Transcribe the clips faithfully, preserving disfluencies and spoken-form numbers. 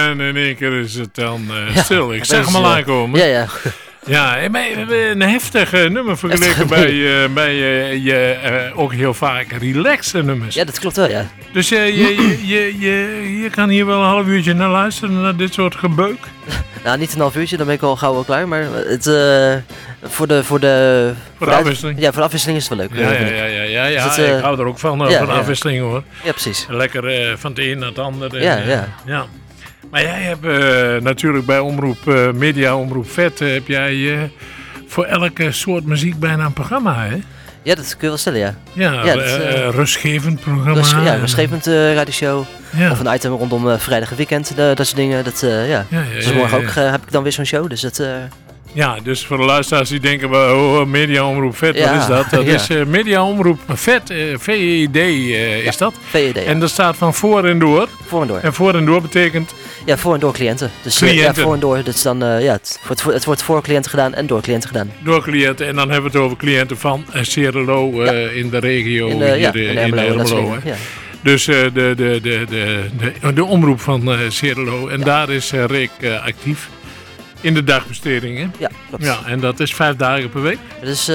en in één keer is het dan uh, Ja, stil. Ik dat zag is, hem al uh, aankomen. Ja, ja. Ja, maar een heftig uh, nummer vergeleken bij, uh, bij uh, je uh, ook heel vaak relaxe nummers. Ja, dat klopt wel, ja. Dus uh, je, je, je, je, je kan hier wel een half uurtje naar luisteren, naar dit soort gebeuk. Nou, niet een half uurtje, dan ben ik al gauw wel klaar. Maar het, uh, voor de... Voor de, Voor de afwisseling. Ja, voor de afwisseling is het wel leuk. Ja, uh, ja, ja, ja, ja, ja. Dus het, uh, ik hou er ook van, uh, ja, van de ja. afwisseling hoor. Ja, precies. Lekker uh, van het een naar het ander. En, Ja, uh, ja. ja. Maar jij hebt uh, natuurlijk bij Omroep uh, Media, Omroep Vet, uh, heb jij uh, voor elke soort muziek bijna een programma, hè? Ja, dat kun je wel stellen, ja. Ja, ja uh, dat, uh, uh, rustgevend programma. Rust, ja, en, rustgevend uh, radioshow. Ja. Of een item rondom uh, vrijdag en weekend, de, dat soort dingen. Dat, uh, ja. Ja, ja, Dus ja, morgen ja, ja. ook uh, heb ik dan weer zo'n show, dus dat... Uh, Ja, dus voor de luisteraars die denken, oh, Media Omroep Vet, Ja, wat is dat? Dat ja. is uh, Media Omroep Vet, uh, V E D uh, is dat. V E D, ja. En dat staat van voor en door. Voor en door. En voor en door betekent... Ja, voor en door cliënten. Dus uh, Cliënten. ja, voor en door. Dat is dan, uh, ja, het wordt, voor, het wordt voor cliënten gedaan en door cliënten gedaan. Door cliënten. En dan hebben we het over cliënten van uh, Cerelo uh, Ja. in de regio In, uh, hier ja, uh, in in Ermelo, dat soort Ermelo. dingen, hè. ja. Dus uh, de, de, de, de, de, de omroep van uh, Cerelo. En Ja. daar is uh, Rick uh, actief. In de dagbestedingen. Ja, klopt. Ja, en dat is vijf dagen per week. Dus, uh,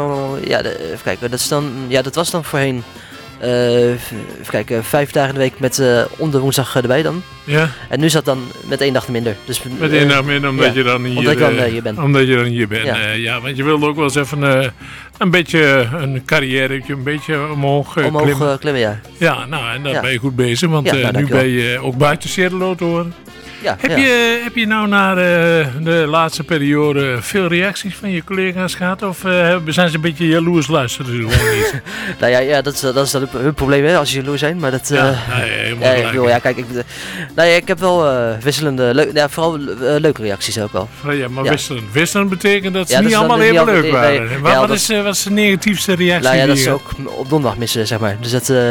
ja, de, even kijken. Dat, is dan, ja, dat was dan voorheen, uh, even kijken, vijf dagen in de week met uh, om de woensdag erbij dan. Ja, En nu is dat dan met één dag minder. Dus, met uh, één dag minder omdat ja, je dan hier, omdat ik dan, uh, uh, hier ben. Omdat je dan hier bent. Ja. Ja, uh, ja want je wilde ook wel eens even uh, een beetje een carrière, een beetje omhoog uh, Omhoog klimmen. uh, klimmen, ja. Ja, nou, en daar Ja. ben je goed bezig, want Ja, uh, nou, nu dankjewel. ben je ook buiten Cerelo te horen. Ja, Heb, ja. je, heb je nou na de, de laatste periode veel reacties van je collega's gehad? Of uh, zijn ze een beetje jaloers luisteren? Ze gewoon niet? Nou ja, ja dat, is, dat is dan hun probleem, hè, als ze jaloers zijn. Maar dat... Uh, Ja, nee, helemaal ja, ik gelijk. bedoel, ja, kijk, ik, nou ja, ik heb wel uh, wisselende, leuk, ja, vooral uh, leuke reacties ook wel. Ja, maar Ja. wisselen. Wisselen betekent dat ze Ja, dat niet is dan allemaal niet even altijd- leuk nee, waren. nee. Wat, Ja, wat, dat- is, uh, wat is de negatiefste reactie Nou ja, dat die ze je- ook op donderdag missen, zeg maar. Dus dat... Uh,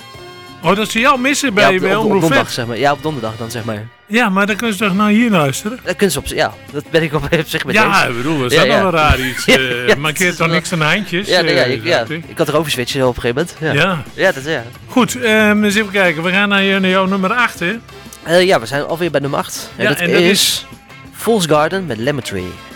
Oh, dat ze jou missen bij, ja, op, bij op, op Omroep donderdag, Vet? zeg maar. Ja, op donderdag dan, zeg maar. Ja, maar dan kunnen ze toch nou hier luisteren? Dat kunnen ze op, ja, dat ben ik op, op zich met Ja, eens. ik bedoel, dat is Ja, dan ja. nog wel raar iets. Ja, Uh, ja, markeert dat is toch wel- niks aan de handjes? Ja, nee, ja, uh, ik, ja, dacht ik. ik had erover switchen op een gegeven moment. Ja, Ja. ja, dat, ja. Goed, um, eens even kijken. We gaan naar, je- naar jouw nummer acht, hè? Uh, ja, we zijn alweer bij nummer acht. En Ja, dat, en dat is, is- Fool's Garden met Lemon Tree.